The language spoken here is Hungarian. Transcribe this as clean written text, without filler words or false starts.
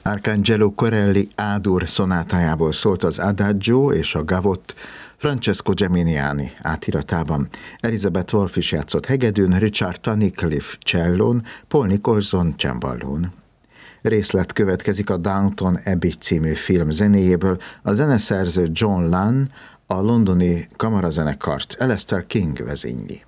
Arcangelo Corelli A-dur szonátájából szólt az Adagio és a Gavotte Francesco Geminiani átiratában. Elizabeth Wolff is játszott hegedűn, Richard Tunnicliffe csellón, Paul Nicholson cemballón. Részlet következik a Downton Abbey című film zenéjéből. A zeneszerző John Lunn, a londoni kamarazenekart Alastair King vezényli.